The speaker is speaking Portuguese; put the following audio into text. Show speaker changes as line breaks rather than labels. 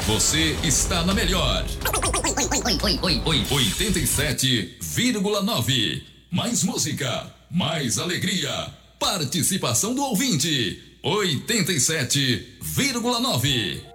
Você está na melhor. 87,9. Mais música, mais alegria. Participação do ouvinte. 87,9.